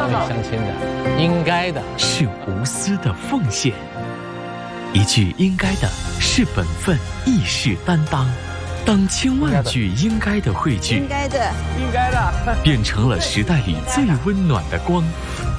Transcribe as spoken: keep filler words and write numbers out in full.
向你相亲的，应该的是无私的奉献，一句应该的是本分，义士担当。当千万句应该的汇聚， 应该的， 应该的， 变成了时代里最温暖的光。